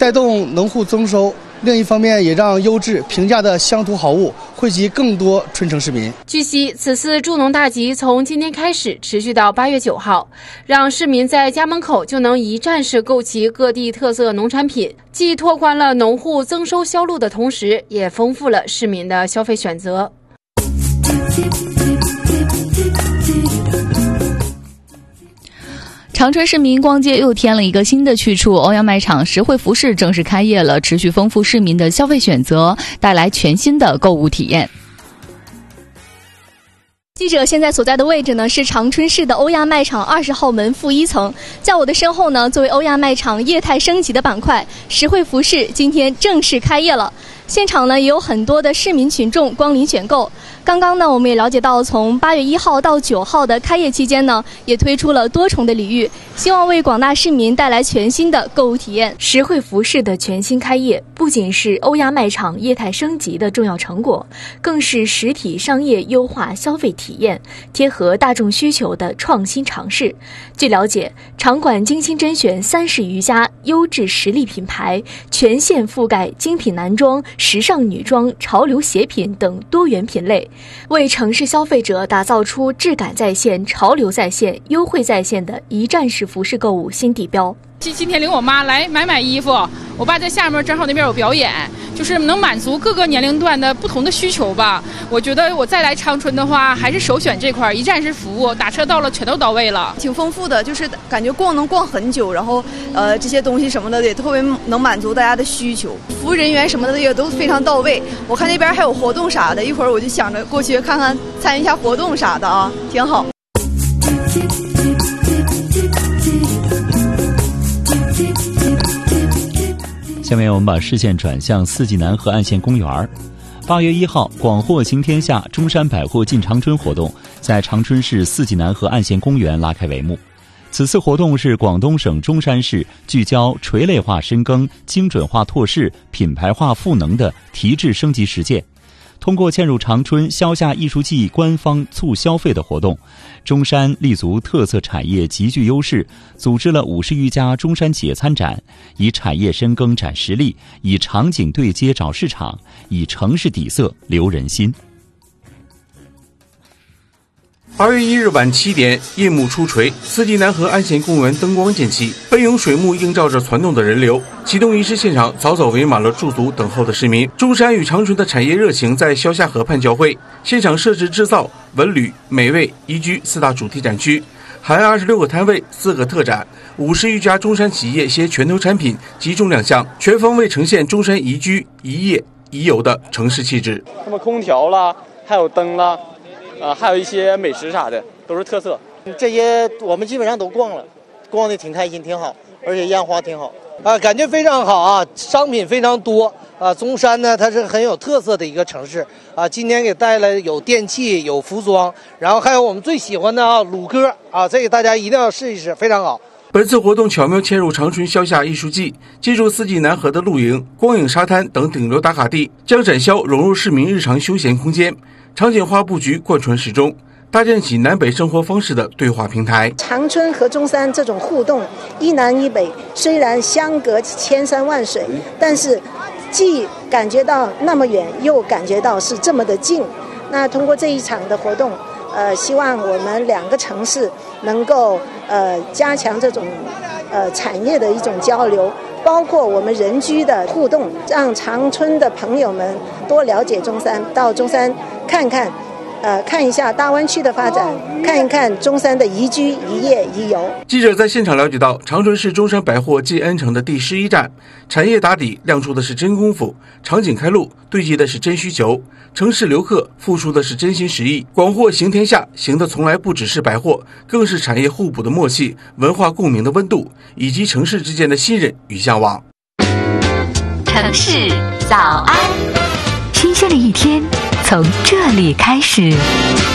带动农户增收。另一方面，也让优质平价的乡土好物惠及更多春城市民。 据悉，此次助农大集从今天开始，持续到8月9号，让市民在家门口就能一站式购齐各地特色农产品，既拓宽了农户增收销路的同时，也丰富了市民的消费选择。 长春市民逛街又添了一个新的去处，欧阳卖场实惠服饰正式开业了，持续丰富市民的消费选择，带来全新的购物体验。 记者现在所在的位置呢是长春市的欧亚卖场20号门负1层，在我的身后呢，作为欧亚卖场业态升级的板块，实惠服饰今天正式开业了。现场呢也有很多的市民群众光临选购。刚刚呢，我们也了解到，从8月1号到9号的开业期间呢，也推出了多重的礼遇，希望为广大市民带来全新的购物体验。 实惠服饰的全新开业，不仅是欧亚卖场业态升级的重要成果，更是实体商业优化消费体验、贴合大众需求的创新尝试。据了解，场馆精心甄选30余家优质实力品牌，全线覆盖精品男装、时尚女装、潮流鞋品等多元品类，为城市消费者打造出质感在线、潮流在线、优惠在线的一站式服饰购物新地标。 今天领我妈来买衣服，我爸在下面正好那边有表演，就是能满足各个年龄段的不同的需求吧。我觉得我再来长春的话，还是首选这块一站式服务，打车到了全都到位了， 挺丰富的，就是感觉能逛很久，然后这些东西什么的也特别能满足大家的需求，服务人员什么的也都非常到位。我看那边还有活动啥的，一会儿我就想着过去看看参与一下活动啥的啊，挺好。 下面我们把视线转向四季南河岸线公园。8月1号，广货行天下中山百货进长春活动在长春市四季南河岸线公园拉开帷幕。此次活动是广东省中山市聚焦垂类化深耕、精准化拓市、品牌化赋能的提质升级实践。通过嵌入长春消夏艺术季官方促消费的活动，中山立足特色产业极具优势，组织了50余家中山企业参展，以产业深耕展实力，以场景对接找市场，以城市底色留人心。 8月1日晚7点，夜幕初垂，四季南河岸线公园灯光渐起，奔涌水幕映照着攒动的人流。启动仪式现场早早围满了驻足等候的市民。中山与长春的产业热情在消夏河畔交汇，现场设置制造、文旅、美味、宜居4大主题展区，含26个摊位、4个特展，50余家中山企业携拳头产品集中亮相，全方位呈现中山宜居、宜业、宜游的城市气质。 那么空调啦，还有灯啦。还有一些美食啥的都是特色， 这些我们基本上都逛了，逛的挺开心，挺好，而且烟花挺好感觉非常好啊，商品非常多啊。中山呢，它是很有特色的一个城市啊。今天给带来有电器、有服装，然后还有我们最喜欢的鲁歌啊，这个大家一定要试一试，非常好。 本次活动巧妙嵌入长春消夏艺术季，借助四季南河的露营、光影沙滩等顶流打卡地，将展销融入市民日常休闲空间，场景化布局贯穿始终，搭建起南北生活方式的对话平台。 长春和中山这种互动，一南一北，虽然相隔千山万水，但是既感觉到那么远，又感觉到是这么的近。那通过这一场的活动，希望我们2个城市能够加强这种产业的一种交流，包括我们人居的互动，让长春的朋友们多了解中山，到中山看看，看一下大湾区的发展，看一看中山的宜居、宜业、宜游。 记者在现场了解到，长春市中山百货进恩城的第11站，产业打底亮出的是真功夫，场景开路对接的是真需求，城市留客付出的是真心实意。广货行天下行的从来不只是百货，更是产业互补的默契、文化共鸣的温度，以及城市之间的信任与向往。 城市早安，新鲜的一天从这里开始。